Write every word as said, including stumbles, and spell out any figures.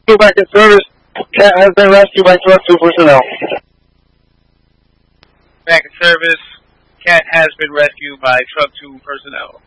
Back in service. Cat has been rescued by Truck two personnel. Back in service. Cat has been rescued by Truck two personnel.